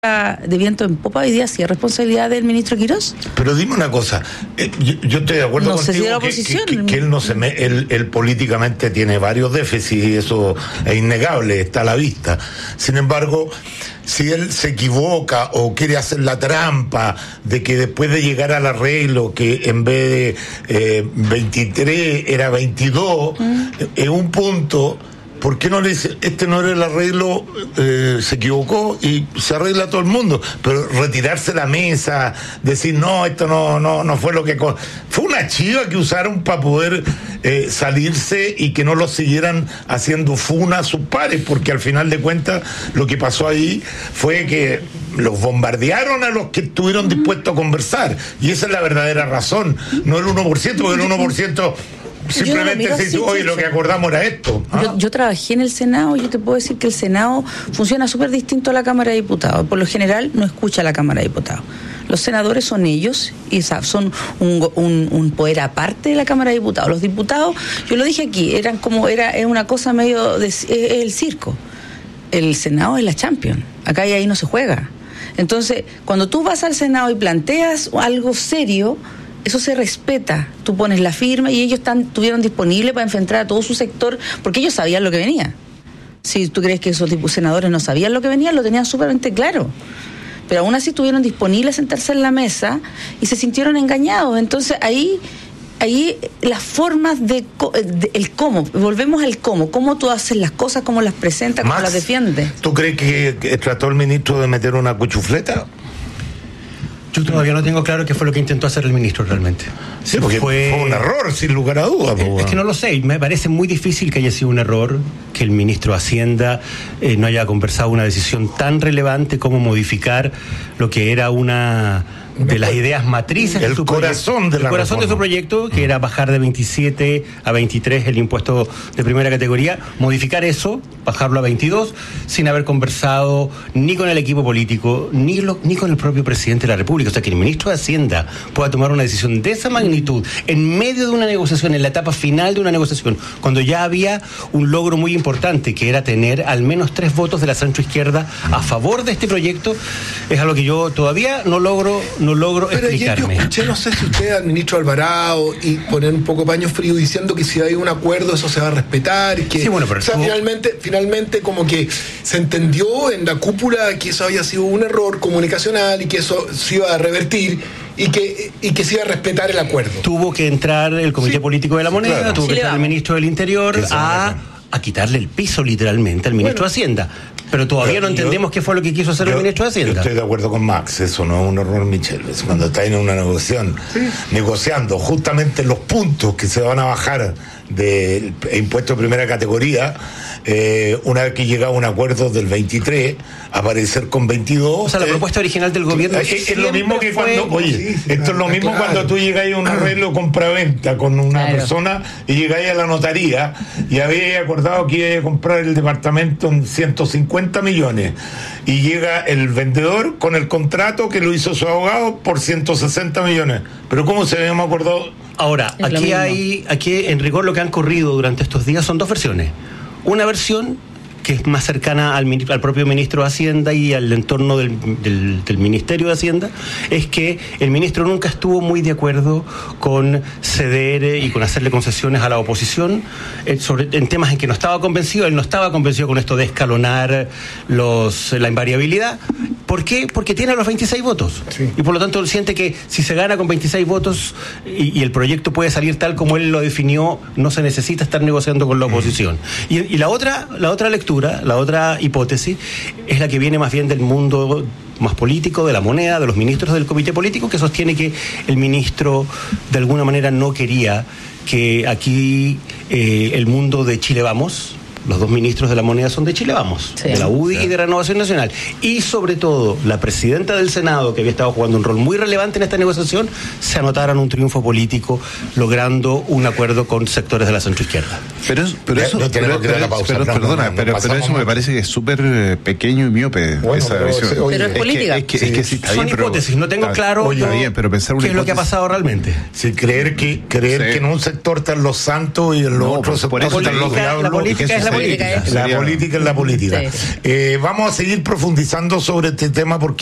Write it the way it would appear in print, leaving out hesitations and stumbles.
de viento en popa hoy día sí es responsabilidad del ministro Quirós. Pero dime una cosa, yo estoy de acuerdo contigo que él no se él políticamente tiene varios déficits y eso es innegable, está a la vista. Sin embargo, si él se equivoca o quiere hacer la trampa de que después de llegar al arreglo, que en vez de 23 era 22, en un punto, ¿por qué no le dice, este no era el arreglo, se equivocó y se arregla todo el mundo? Pero retirarse la mesa, decir, no, esto no fue lo que... Fue una chiva que usaron para poder salirse y que no lo siguieran haciendo funa a sus pares, porque al final de cuentas lo que pasó ahí fue que los bombardearon a los que estuvieron dispuestos a conversar. Y esa es la verdadera razón, no el 1%, porque el 1%... simplemente se dice, oye, lo que acordamos era esto. Yo trabajé en el Senado y yo te puedo decir que el Senado funciona súper distinto a la Cámara de Diputados. Por lo general no escucha a la Cámara de Diputados. Los senadores son ellos y son un poder aparte de la Cámara de Diputados. Los diputados, yo lo dije aquí, era una cosa medio el circo. El Senado es la Champions. Acá y ahí no se juega. Entonces, cuando tú vas al Senado y planteas algo serio, eso se respeta. Tú pones la firma y ellos estuvieron disponibles para enfrentar a todo su sector, porque ellos sabían lo que venía. Si tú crees que esos senadores no sabían lo que venía, lo tenían súpermente claro. Pero aún así estuvieron disponibles a sentarse en la mesa y se sintieron engañados. Entonces ahí las formas el cómo, volvemos al cómo tú haces las cosas, cómo las presentas, cómo las defiendes. ¿Tú crees que trató el ministro de meter una cuchufleta? Yo todavía no tengo claro qué fue lo que intentó hacer el ministro realmente. Sí, porque fue un error, sin lugar a dudas. Es que no lo sé, me parece muy difícil que haya sido un error que el ministro de Hacienda no haya conversado una decisión tan relevante como modificar lo que era una de las ideas matrices el corazón de su proyecto, que era bajar de 27 a 23 el impuesto de primera categoría, modificar eso, bajarlo a 22, sin haber conversado ni con el equipo político, ni con el propio presidente de la República. O sea, que el ministro de Hacienda pueda tomar una decisión de esa magnitud en medio de una negociación, en la etapa final de una negociación, cuando ya había un logro muy importante, que era tener al menos 3 votos de la centroizquierda a favor de este proyecto, es algo que yo todavía no logro pero explicarme. Yo escuché, no sé si usted, al ministro Alvarado, y poner un poco paño frío diciendo que si hay un acuerdo eso se va a respetar y que, sí, bueno, pero o sea, finalmente como que se entendió en la cúpula que eso había sido un error comunicacional y que eso se iba a revertir y que se iba a respetar el acuerdo. Tuvo que entrar el Comité Político de la Moneda, claro, tuvo que entrar el ministro del Interior a quitarle el piso literalmente al ministro de Hacienda. Pero todavía no entendemos qué fue lo que quiso hacer el ministro de Hacienda. Yo estoy de acuerdo con Max, eso no es un error, Michel. Es cuando está en una negociación, negociando justamente los puntos que se van a bajar del impuesto de primera categoría, una vez que llega a un acuerdo del 23, aparecer con 22. O sea, la propuesta original del gobierno es lo mismo que cuando, esto es lo mismo cuando tú llegáis a un arreglo compraventa con una persona y llegáis a la notaría y habéis acordado que ibais a comprar el departamento en 150 millones y llega el vendedor con el contrato que lo hizo su abogado por 160 millones. Pero ¿cómo se habíamos acordado? Ahora, aquí en rigor lo que han corrido durante estos días son 2 versiones. Una versión que es más cercana al propio ministro de Hacienda y al entorno del Ministerio de Hacienda, es que el ministro nunca estuvo muy de acuerdo con ceder y con hacerle concesiones a la oposición en temas en que no estaba convencido. Él no estaba convencido con esto de escalonar la invariabilidad. ¿Por qué? Porque tiene los 26 votos. Sí. Y por lo tanto él siente que si se gana con 26 votos y el proyecto puede salir tal como él lo definió, no se necesita estar negociando con la oposición. Y la otra lectura, la otra hipótesis, es la que viene más bien del mundo más político, de la moneda, de los ministros del comité político, que sostiene que el ministro de alguna manera no quería que aquí el mundo de Chile Vamos, los 2 ministros de la moneda son de Chile Vamos, de la UDI y de Renovación Nacional, y sobre todo la presidenta del Senado, que había estado jugando un rol muy relevante en esta negociación, se anotaran un triunfo político logrando un acuerdo con sectores de la centroizquierda. Pero eso me parece que es súper pequeño y miope, esa visión. Pero es política. Son hipótesis, no tengo claro qué es lo que ha pasado realmente. Creer que en un sector están los santos y en los otros sectores están los diablos. La política es la La política es la política. Sí. Vamos a seguir profundizando sobre este tema porque